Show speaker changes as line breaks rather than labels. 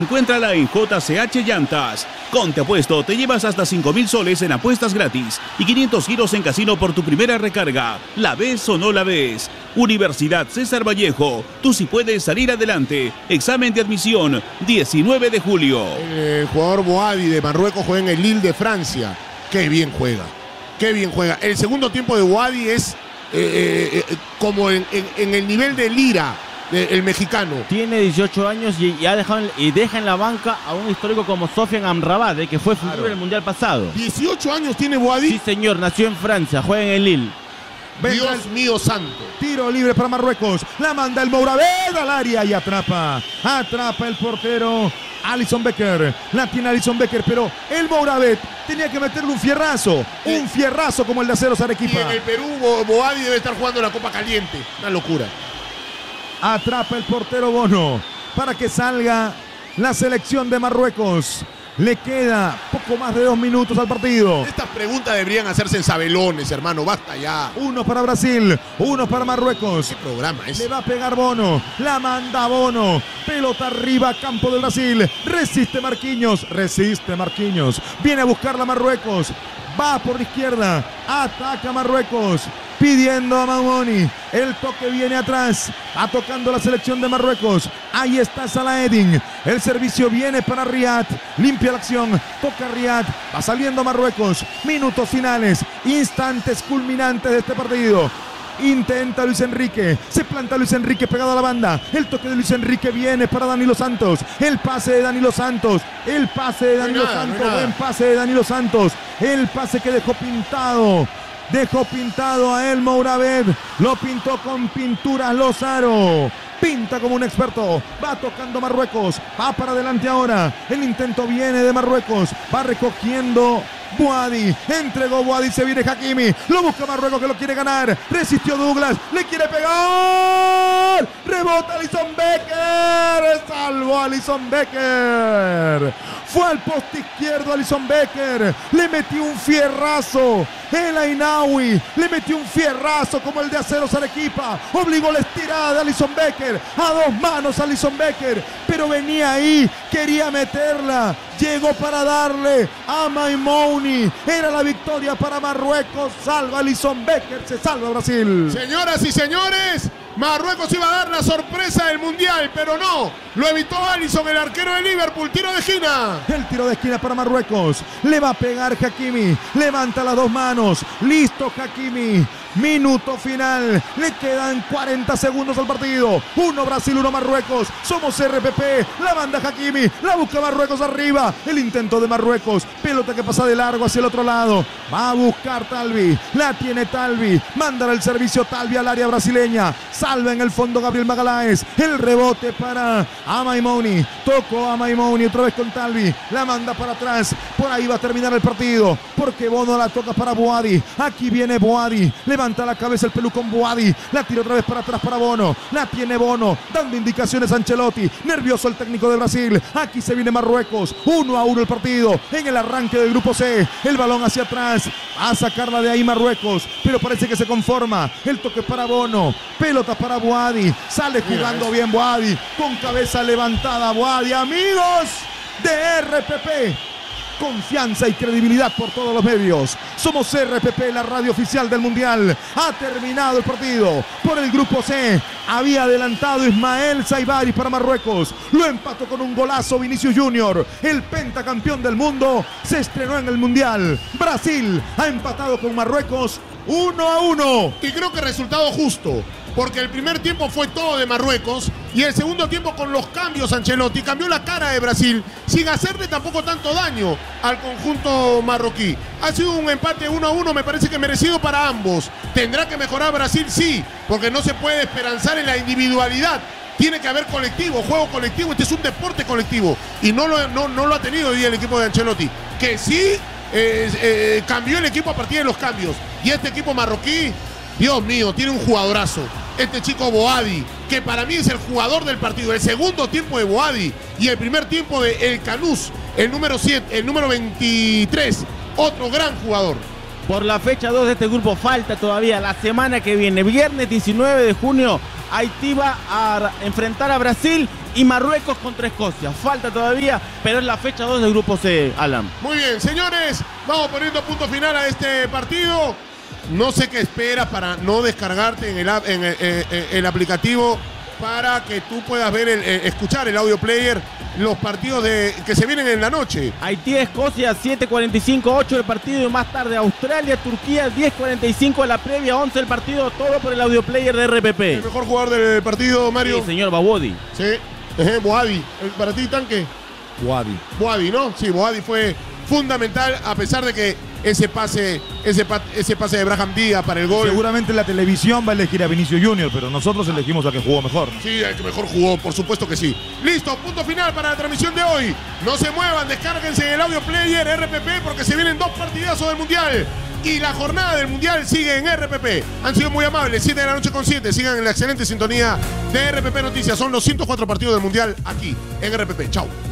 Encuéntrala en JCH Llantas. Con Te Apuesto te llevas hasta 5.000 soles en apuestas gratis y 500 giros en casino por tu primera recarga. ¿La ves o no la ves? Universidad César Vallejo. Tú sí puedes salir adelante. Examen de admisión, 19 de julio.
El jugador Boadi de Marruecos juega en el Lille de Francia. Qué bien juega. Qué bien juega. El segundo tiempo de Boadi es como en el nivel de Lira. El mexicano.
Tiene 18 años y deja en la banca a un histórico como Sofian Amrabat, que fue figura en el Mundial pasado.
18 años tiene Boadi.
Sí, señor, nació en Francia, juega en el Lille.
Dios mío santo.
Tiro libre para Marruecos. La manda el Mouravet al área y atrapa. Atrapa el portero Alisson Becker. La tiene Alisson Becker, pero el Mouravet tenía que meterle un fierrazo. Un fierrazo como el de Aceros Arequipa.
Y en el Perú Boadi debe estar jugando la Copa Caliente. Una locura.
Atrapa el portero Bono para que salga la selección de Marruecos. Le queda poco más de 2 minutos al partido.
Estas preguntas deberían hacerse en sabelones, hermano. Basta ya.
1 para Brasil, 1 para Marruecos.
¿Qué programa es?
Le va a pegar Bono. La manda Bono. Pelota arriba, campo de Brasil. Resiste Marquinhos. Viene a buscarla Marruecos. Va por la izquierda. Ataca Marruecos. Pidiendo a Maumoni. El toque viene atrás. Va tocando la selección de Marruecos. Ahí está Salah Eddin. El servicio viene para Riyad. Limpia la acción. Toca Riyad. Va saliendo Marruecos. Minutos finales. Instantes culminantes de este partido. Intenta Luis Enrique. Se planta Luis Enrique pegado a la banda. El toque de Luis Enrique viene para Danilo Santos. El pase de Danilo Santos. Buen pase de Danilo Santos. El pase que dejó pintado a El Mouravet. Lo pintó con pinturas Lozaro. Pinta como un experto. Va tocando Marruecos. Va para adelante ahora. El intento viene de Marruecos. Va recogiendo Boadi. Entregó Boadi. Se viene Hakimi. Lo busca Marruecos que lo quiere ganar. Resistió Douglas. Le quiere pegar. Rebota Alisson Becker. Salvo Alisson Becker. Fue al poste izquierdo Alisson Becker. Le metió un fierrazo. El Ainaoui le metió un fierrazo como el de Aceros Arequipa. Obligó la estirada de Alisson Becker. A 2 manos Alisson Becker. Pero venía ahí. Quería meterla. Llegó para darle a Maimouni. Era la victoria para Marruecos. Salva Alisson Becker. Se salva Brasil.
Señoras y señores, Marruecos iba a dar la sorpresa del Mundial, pero no. Lo evitó Alisson, el arquero de Liverpool. Tiro de esquina.
El tiro de esquina para Marruecos. Le va a pegar Hakimi. Levanta las 2 manos. Listo Hakimi. Minuto final. Le quedan 40 segundos al partido. 1 Brasil, 1 Marruecos. Somos RPP. La manda Hakimi. La busca Marruecos arriba. El intento de Marruecos. Pelota que pasa de largo hacia el otro lado. Va a buscar Talvi. La tiene Talvi. Manda el servicio Talvi al área brasileña. Salva en el fondo Gabriel Magaláes. El rebote para Maimouni. Tocó a Maimouni otra vez con Talvi. La manda para atrás. Por ahí va a terminar el partido. Porque Bono la toca para Boadi. Aquí viene Boadi. Levanta la cabeza el pelucón Boadi. La tira otra vez para atrás para Bono. La tiene Bono. Dando indicaciones a Ancelotti. Nervioso el técnico de Brasil. Aquí se viene Marruecos. 1-1 el partido. En el arranque del grupo C. El balón hacia atrás. A sacarla de ahí Marruecos. Pero parece que se conforma. El toque para Bono. Pelota para Boadi. Sale jugando bien Boadi. Con cabeza levantada Boadi. Amigos de RPP. Confianza y credibilidad por todos los medios. Somos RPP, la radio oficial del Mundial. Ha terminado el partido. Por el grupo C había adelantado Ismael Saibari para Marruecos. Lo empató con un golazo Vinicius Junior. El pentacampeón del mundo se estrenó en el Mundial. Brasil ha empatado con Marruecos 1-1.
Y creo que resultado justo. Porque el primer tiempo fue todo de Marruecos y el segundo tiempo con los cambios Ancelotti cambió la cara de Brasil sin hacerle tampoco tanto daño al conjunto marroquí. Ha sido un empate 1-1, me parece que merecido para ambos. ¿Tendrá que mejorar Brasil? Sí, porque no se puede esperanzar en la individualidad. Tiene que haber colectivo, juego colectivo. Este es un deporte colectivo y no lo ha tenido hoy día el equipo de Ancelotti. Que sí cambió el equipo a partir de los cambios. Y este equipo marroquí, Dios mío, tiene un jugadorazo. Este chico Boadi, que para mí es el jugador del partido. El segundo tiempo de Boadi y el primer tiempo de El Canús, el número 7, el número 23, otro gran jugador.
Por la fecha 2 de este grupo falta todavía la semana que viene, viernes 19 de junio, Haití va a enfrentar a Brasil y Marruecos contra Escocia. Falta todavía, pero es la fecha 2 del grupo C, Alan.
Muy bien, señores, vamos poniendo punto final a este partido. No sé qué esperas para no descargarte en el aplicativo para que tú puedas ver escuchar el audio player los partidos que se vienen en la noche.
Haití-Escocia, 7:45, 8 el partido, y más tarde Australia-Turquía, 10:45 la previa, 11 el partido, todo por el audio player de RPP.
¿El mejor jugador del partido, Mario?
Sí, señor Bawodi.
Sí, Boadi. ¿Para ti, Tanque? Boadi, ¿no? Sí, Boadi fue fundamental, a pesar de que ese pase de Braham Díaz para el gol.
Seguramente la televisión va a elegir a Vinicius Junior, pero nosotros elegimos al que jugó mejor, ¿no?
Sí, el que mejor jugó, por supuesto que sí. Listo, punto final para la transmisión de hoy. No se muevan, descárguense en el audio player RPP porque se vienen 2 partidazos del Mundial. Y la jornada del Mundial sigue en RPP. Han sido muy amables, 7 de la noche con 7. Sigan en la excelente sintonía de RPP Noticias. Son los 104 partidos del Mundial aquí en RPP. Chau.